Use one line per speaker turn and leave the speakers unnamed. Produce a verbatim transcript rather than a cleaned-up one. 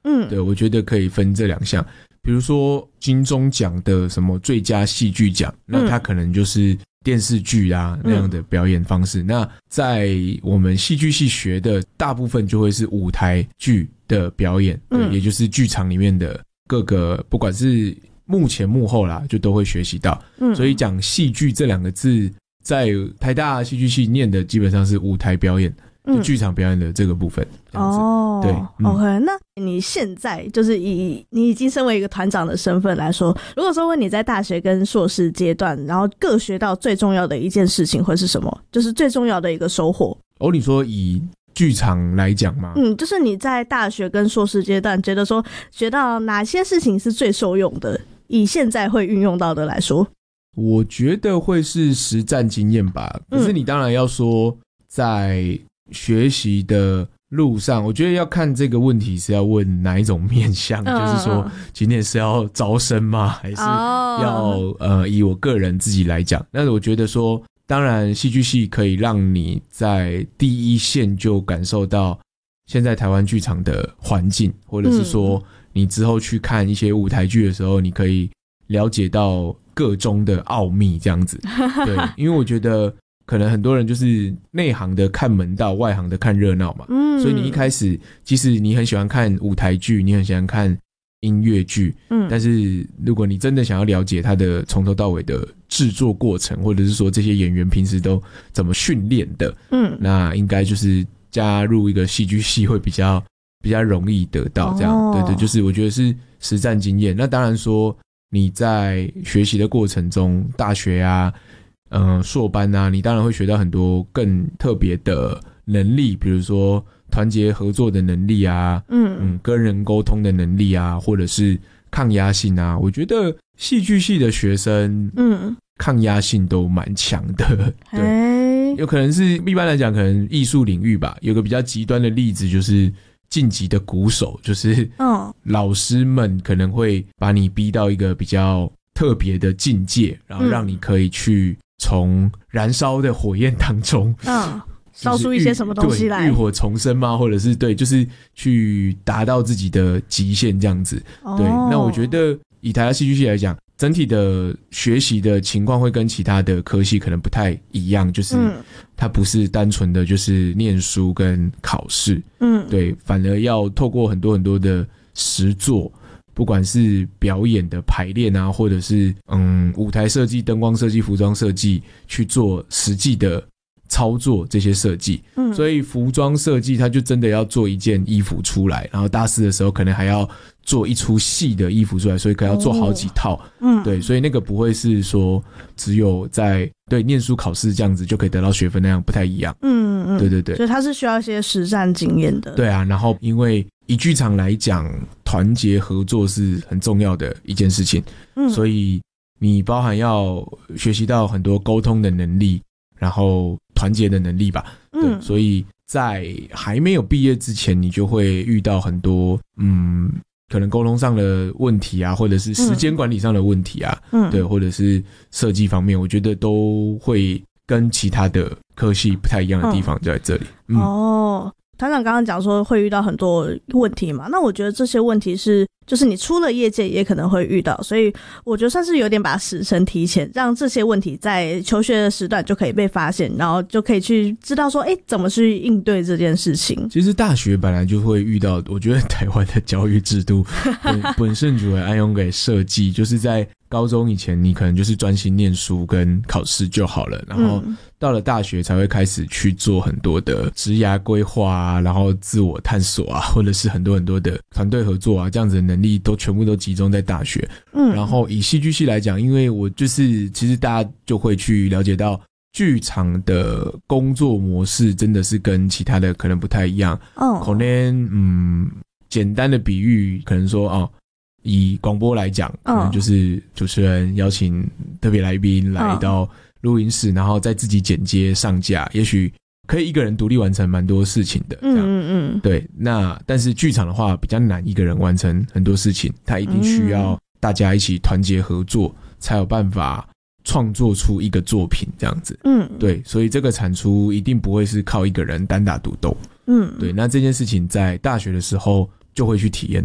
嗯，对，我觉得可以分这两项。比如说金钟奖的什么最佳戏剧奖，那它可能就是电视剧啊那样的表演方式。嗯、那在我们戏剧系学的大部分就会是舞台剧的表演，对，嗯、也就是剧场里面的各个，不管是幕前幕后啦，就都会学习到。嗯，所以讲戏剧这两个字，在台大戏剧系念的基本上是舞台表演。就剧场表演的这个部分，这样子哦，对、嗯、
，OK。那你现在就是以你已经身为一个团长的身份来说，如果说问你在大学跟硕士阶段，然后各学到最重要的一件事情会是什么？就是最重要的一个收获。
哦，你说以剧场来讲吗？
嗯，就是你在大学跟硕士阶段，觉得说学到哪些事情是最受用的？以现在会运用到的来说，
我觉得会是实战经验吧。可是你当然要说在学习的路上，我觉得要看这个问题是要问哪一种面向，嗯、就是说今天是要招生吗？还是要、哦、呃以我个人自己来讲，那我觉得说，当然戏剧系可以让你在第一线就感受到现在台湾剧场的环境，或者是说你之后去看一些舞台剧的时候，你可以了解到个中的奥秘这样子。对，因为我觉得可能很多人就是内行的看门道，外行的看热闹嘛。嗯，所以你一开始即使你很喜欢看舞台剧，你很喜欢看音乐剧，嗯，但是如果你真的想要了解它的从头到尾的制作过程，或者是说这些演员平时都怎么训练的，嗯，那应该就是加入一个戏剧系会比较比较容易得到这样。哦、对对，就是我觉得是实战经验。那当然说你在学习的过程中，大学啊。嗯，硕班啊，你当然会学到很多更特别的能力，比如说团结合作的能力啊，嗯嗯，跟人沟通的能力啊，或者是抗压性啊。我觉得戏剧系的学生，嗯，抗压性都蛮强的。对，有可能是一般来讲，可能艺术领域吧。有个比较极端的例子就是晋级的鼓手，就是老师们可能会把你逼到一个比较特别的境界，然后让你可以去从燃烧的火焰当中，嗯，烧出一些什么东西来，浴火重生吗？或者是对，就是去达到自己的极限这样子。哦、对，那我觉得以台大戏剧系来讲，整体的学习的情况会跟其他的科系可能不太一样，就是它不是单纯的就是念书跟考试，嗯，对，反而要透过很多很多的实作。不管是表演的排练啊，或者是嗯舞台设计、灯光设计、服装设计，去做实际的操作这些设计。嗯，所以服装设计它就真的要做一件衣服出来，然后大四的时候可能还要做一出戏的衣服出来，所以可能要做好几套。哦、嗯，对，所以那个不会是说只有在对念书考试这样子就可以得到学分那样，不太一样。嗯嗯，对对对，
所以它是需要一些实战经验的。
对啊，然后因为以剧场来讲，团结合作是很重要的一件事情，嗯，所以你包含要学习到很多沟通的能力，然后团结的能力吧，对，嗯，所以在还没有毕业之前，你就会遇到很多嗯，可能沟通上的问题啊，或者是时间管理上的问题啊，嗯，对，或者是设计方面，我觉得都会跟其他的科系不太一样的地方就在这里。嗯嗯、
哦。团长刚刚讲说会遇到很多问题嘛，那我觉得这些问题是就是你出了业界也可能会遇到，所以我觉得算是有点把时程提前，让这些问题在求学的时段就可以被发现，然后就可以去知道说诶怎么去应对这件事情。
其实大学本来就会遇到，我觉得台湾的教育制度本, 本身就会按用给设计，就是在高中以前你可能就是专心念书跟考试就好了，然后到了大学才会开始去做很多的职涯规划啊，然后自我探索啊，或者是很多很多的团队合作啊，这样子的能力都全部都集中在大学。嗯，然后以戏剧系来讲，因为我就是其实大家就会去了解到剧场的工作模式真的是跟其他的可能不太一样。哦，可能嗯简单的比喻可能说哦以广播来讲，可能就是主持人邀请特别来宾来到录音室，然后再自己剪接上架，也许可以一个人独立完成蛮多事情的。这样，嗯嗯，对。那但是剧场的话比较难，一个人完成很多事情，他一定需要大家一起团结合作，才有办法创作出一个作品这样子。嗯，对。所以这个产出一定不会是靠一个人单打独斗。嗯，对。那这件事情在大学的时候就会去体验